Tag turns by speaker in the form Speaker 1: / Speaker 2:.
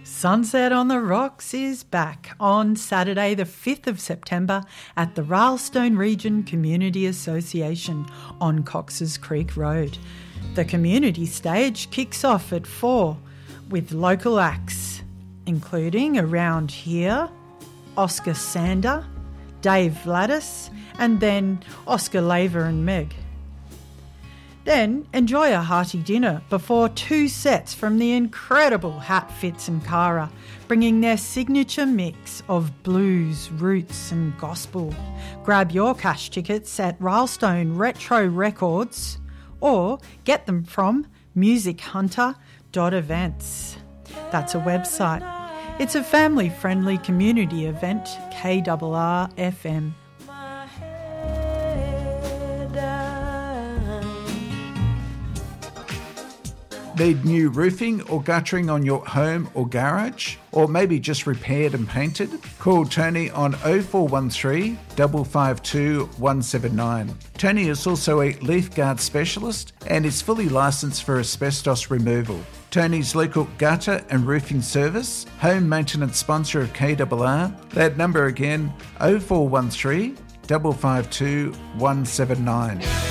Speaker 1: Sunset on the Rocks is back on Saturday the 5th of September at the Rylstone Region Community Association on Cox's Creek Road. The community stage kicks off at 4 with local acts, including around here, Oscar Sander, Dave Vladis, and then Oscar Laver and Meg. Then enjoy a hearty dinner before 2 sets from the incredible Hat Fits and Cara, bringing their signature mix of blues, roots and gospel. Grab your cash tickets at Rylstone Retro Records or get them from musichunter.events. That's a website. It's a family-friendly community event, KRR FM.
Speaker 2: Need new roofing or guttering on your home or garage? Or maybe just repaired and painted? Call Tony on 0413 552 179. Tony is also a leaf guard specialist and is fully licensed for asbestos removal. Tony's local gutter and roofing service, home maintenance sponsor of KRR. That number again, 0413 552 179.